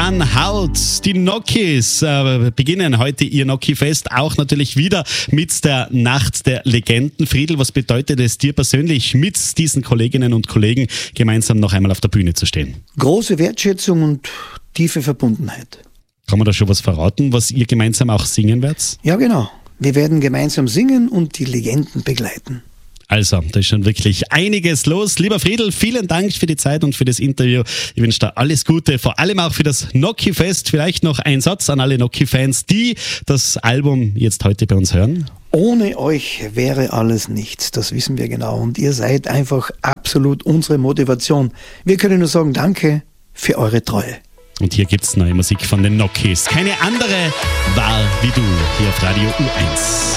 an Haut. Die Nokis beginnen heute ihr Noki-Fest auch natürlich wieder mit der Nacht der Legenden. Friedl, was bedeutet es dir persönlich, mit diesen Kolleginnen und Kollegen gemeinsam noch einmal auf der Bühne zu stehen? Große Wertschätzung und tiefe Verbundenheit. Kann man da schon was verraten, was ihr gemeinsam auch singen werdet? Ja, genau. Wir werden gemeinsam singen und die Legenden begleiten. Also, da ist schon wirklich einiges los. Lieber Friedl, vielen Dank für die Zeit und für das Interview. Ich wünsche dir alles Gute, vor allem auch für das Noki-Fest. Vielleicht noch ein Satz an alle Noki-Fans, die das Album jetzt heute bei uns hören. Ohne euch wäre alles nichts, das wissen wir genau. Und ihr seid einfach absolut unsere Motivation. Wir können nur sagen, danke für eure Treue. Und hier gibt's neue Musik von den Nokis. Keine andere Wahl wie du hier auf Radio U1.